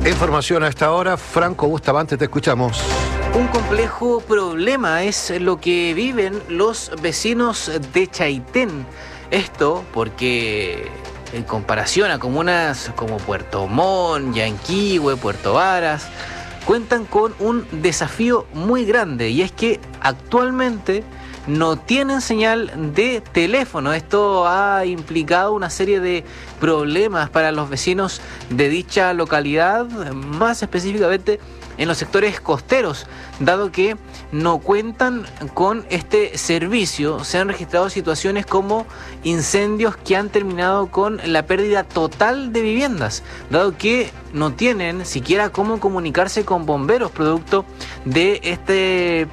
Información a esta hora. Franco Bustamante, te escuchamos. Un complejo problema es lo que viven los vecinos de Chaitén. Esto porque en comparación a comunas como Puerto Montt, Yanquihue, Puerto Varas, cuentan con un desafío muy grande, y es que actualmente no tienen señal de teléfono. Esto ha implicado una serie de problemas para los vecinos de dicha localidad, más específicamente en los sectores costeros, dado que no cuentan con este servicio. Se han registrado situaciones como incendios que han terminado con la pérdida total de viviendas, dado que no tienen siquiera cómo comunicarse con bomberos producto de este